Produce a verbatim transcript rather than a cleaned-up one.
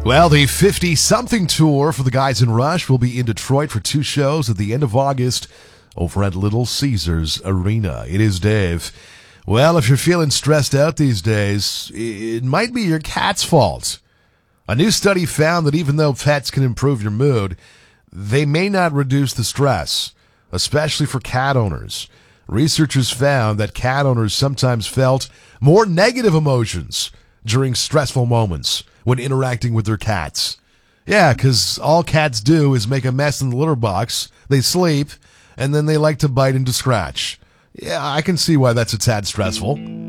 Well, the fifty-something tour for the guys in Rush will be in Detroit for two shows at the end of August over at Little Caesars Arena. It is Dave. Well, if you're feeling stressed out these days, it might be your cat's fault. A new study found that even though pets can improve your mood, they may not reduce the stress, especially for cat owners. Researchers found that cat owners sometimes felt more negative emotions during stressful moments when interacting with their cats. Yeah, because all cats do is make a mess in the litter box, they sleep, and then they like to bite and to scratch. Yeah, I can see why that's a tad stressful.